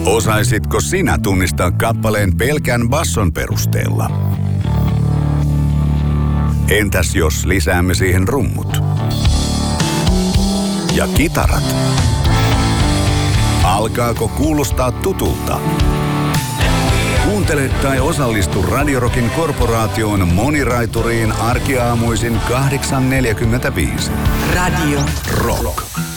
Osaisitko sinä tunnistaa kappaleen pelkän basson perusteella? Entäs jos lisäämme siihen rummut? Ja kitarat? Alkaako kuulostaa tutulta? Kuuntele tai osallistu Radio Rockin korporaation moniraituriin arkiaamuisin 8.45. Radio Rock.